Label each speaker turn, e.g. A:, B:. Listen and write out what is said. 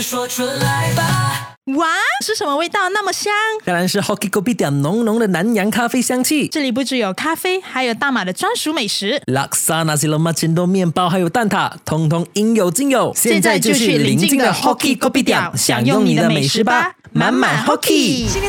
A: 说出来吧。
B: 哇，是什么味道那么香？
C: 当然是 Hoki Kopitiam 浓浓的南洋咖啡香气。
B: 这里不只有咖啡，还有大马的专属美食。
C: Laksa Nasi Lemak Cendol 面包还有蛋挞，通通应有尽有。
B: 现在就去邻近的 Hoki Kopitiam 享用你的美食吧，满满 Hoki。